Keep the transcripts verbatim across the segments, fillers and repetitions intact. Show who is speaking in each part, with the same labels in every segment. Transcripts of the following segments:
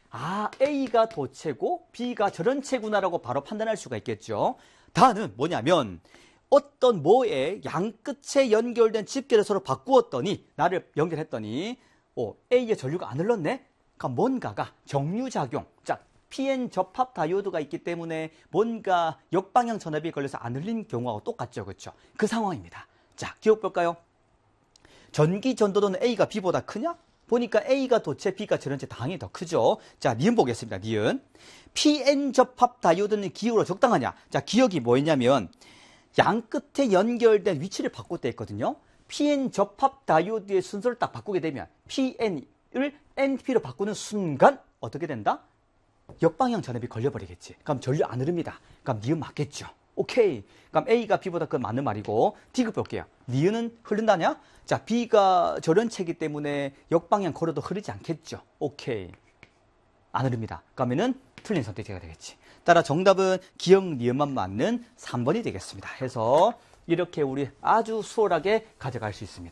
Speaker 1: 아, A가 도체고 B가 저런체구나라고 바로 판단할 수가 있겠죠. 다는 뭐냐면 어떤 뭐에 양 끝에 연결된 집게를 서로 바꾸었더니 나를 연결했더니 어, A의 전류가 안 흘렀네? 그러니까 뭔가가 정류작용, 자 피엔 접합 다이오드가 있기 때문에 뭔가 역방향 전압이 걸려서 안 흘린 경우하고 똑같죠. 그렇죠? 그 상황입니다. 자, 기억 볼까요? 전기 전도도는 A가 B보다 크냐? 보니까 A가 도체, B가 저런체 당연히 더 크죠. 자, 니은 보겠습니다. 니은. 피엔 접합 다이오드는 기억으로 적당하냐? 자, 기억이 뭐였냐면 양 끝에 연결된 위치를 바꿀 때 있거든요. 피엔 접합 다이오드의 순서를 딱 바꾸게 되면 피엔을 엔피로 바꾸는 순간 어떻게 된다? 역방향 전압이 걸려버리겠지. 그럼 전류 안 흐릅니다. 그럼 니은 맞겠죠. 오케이. 그럼 A가 B보다 그 맞는 말이고 D급 볼게요. 니은은 흐른다냐? 자, B가 저런체이기 때문에 역방향 걸어도 흐르지 않겠죠. 오케이. 안 흐릅니다. 그러면은 틀린 선택지가 되겠지. 따라 정답은 기억 니은만 맞는 삼 번이 되겠습니다. 해서 이렇게 우리 아주 수월하게 가져갈 수 있습니다.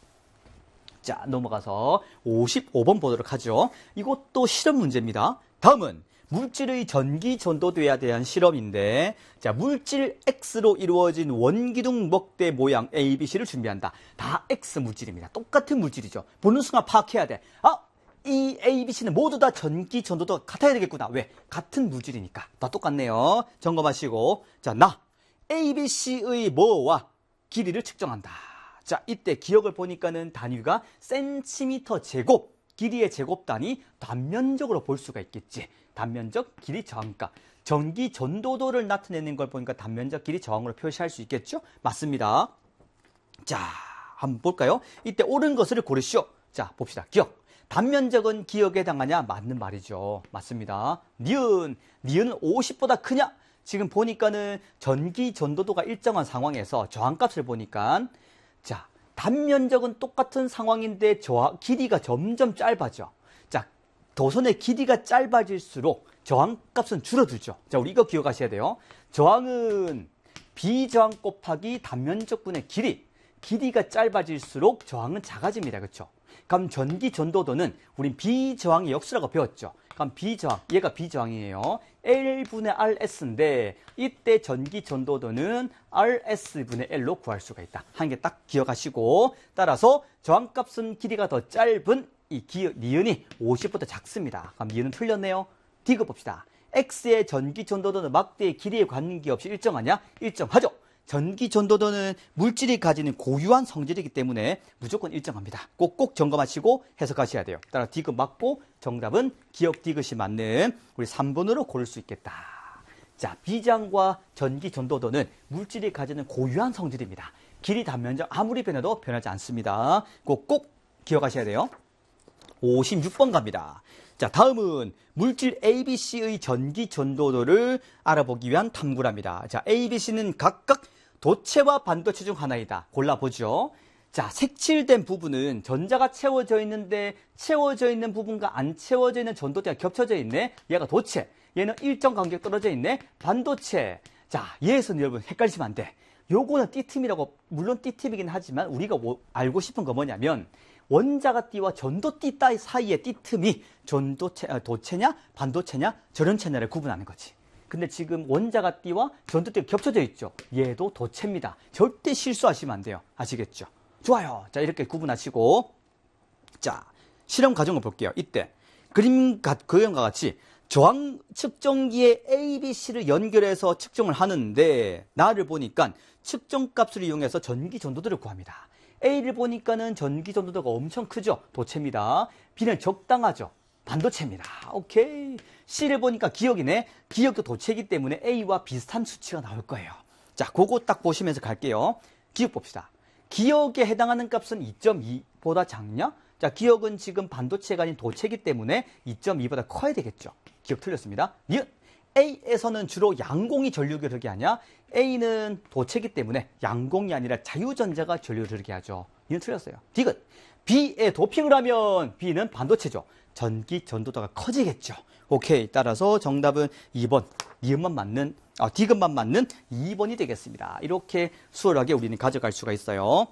Speaker 1: 자, 넘어가서 오십오 번 보도록 하죠. 이것도 실험 문제입니다. 다음은 물질의 전기 전도도에 대한 실험인데, 자, 물질 X로 이루어진 원기둥 먹대 모양 A, B, C를 준비한다. 다 X 물질입니다. 똑같은 물질이죠. 보는 순간 파악해야 돼. 아, 이 A, B, C는 모두 다 전기 전도도가 같아야 되겠구나. 왜? 같은 물질이니까. 다 똑같네요. 점검하시고. 자, 나 A, B, C의 뭐와 길이를 측정한다. 자, 이때 기억을 보니까는 단위가 센티미터 제곱, 길이의 제곱 단위 단면적으로 볼 수가 있겠지. 단면적 길이 저항값. 전기 전도도를 나타내는 걸 보니까 단면적 길이 저항으로 표시할 수 있겠죠? 맞습니다. 자, 한번 볼까요? 이때 옳은 것을 고르시오. 자, 봅시다. 기억. 단면적은 기억에 해당하냐? 맞는 말이죠. 맞습니다. 니은. 니은은 오십보다 크냐? 지금 보니까는 전기 전도도가 일정한 상황에서 저항값을 보니까 자, 단면적은 똑같은 상황인데 저항, 길이가 점점 짧아져. 자, 도선의 길이가 짧아질수록 저항값은 줄어들죠. 자, 우리 이거 기억하셔야 돼요. 저항은 비저항 곱하기 단면적분의 길이. 길이가 짧아질수록 저항은 작아집니다. 그렇죠? 그럼 전기 전도도는 우린 비저항의 역수라고 배웠죠. 그럼 비저항, 얘가 비저항이에요. L분의 알에스인데 이때 전기 전도도는 알에스분의 L로 구할 수가 있다. 한 개 딱 기억하시고, 따라서 저항값은 길이가 더 짧은 이 기억, 니은이 오십보다 작습니다. 그럼 니은은 틀렸네요. D급 봅시다. X의 전기 전도도는 막대의 길이에 관계없이 일정하냐? 일정하죠. 전기 전도도는 물질이 가지는 고유한 성질이기 때문에 무조건 일정합니다. 꼭꼭 점검하시고 해석하셔야 돼요. 따라 D급 맞고 정답은 기억 D급이 맞는 우리 삼 번으로 고를 수 있겠다. 자, 비장과 전기 전도도는 물질이 가지는 고유한 성질입니다. 길이 단면적 아무리 변해도 변하지 않습니다. 꼭꼭 기억하셔야 돼요. 오십육 번 갑니다. 자, 다음은 물질 A, B, C의 전기 전도도를 알아보기 위한 탐구랍니다. 자, A, B, C는 각각 도체와 반도체 중 하나이다. 골라보죠. 자, 색칠된 부분은 전자가 채워져 있는데 채워져 있는 부분과 안 채워져 있는 전도체가 겹쳐져 있네. 얘가 도체. 얘는 일정 간격 떨어져 있네. 반도체. 자, 얘에서는 여러분 헷갈리시면 안 돼. 요거는 D틈이라고, 물론 D틈이긴 하지만 우리가 뭐 알고 싶은 거 뭐냐면 원자가 띠와 전도띠 따위 사이의 띠틈이 전도체, 도체냐 반도체냐 저런체냐를 구분하는 거지. 근데 지금 원자가 띠와 전도띠가 겹쳐져 있죠. 얘도 도체입니다. 절대 실수하시면 안 돼요. 아시겠죠? 좋아요. 자, 이렇게 구분하시고, 자, 실험 과정을 볼게요. 이때 그림 그림과 같이 저항 측정기에 A, B, C를 연결해서 측정을 하는데 나를 보니까 측정값을 이용해서 전기 전도도를 구합니다. A를 보니까는 전기 전도도가 엄청 크죠. 도체입니다. B는 적당하죠. 반도체입니다. 오케이. C를 보니까 기억이네. 기억도 도체이기 때문에 A와 비슷한 수치가 나올 거예요. 자, 그거 딱 보시면서 갈게요. 기억 봅시다. 기억에 해당하는 값은 이 점 이보다 작냐? 자, 기억은 지금 반도체가 아닌 도체이기 때문에 이 점 이보다 커야 되겠죠. 기억 틀렸습니다. 니은. A에서는 주로 양공이 전류를 흐르게 하냐? A는 도체이기 때문에 양공이 아니라 자유전자가 전류를 흐르게 하죠. 이는 틀렸어요. D은 B에 도핑을 하면 B는 반도체죠. 전기 전도도가 커지겠죠. 오케이. 따라서 정답은 이 번. 니은만 맞는, 아, D급만 맞는 이 번이 되겠습니다. 이렇게 수월하게 우리는 가져갈 수가 있어요.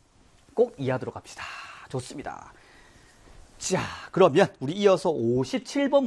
Speaker 1: 꼭 이해하도록 합시다. 좋습니다. 자, 그러면 우리 이어서 오십칠 번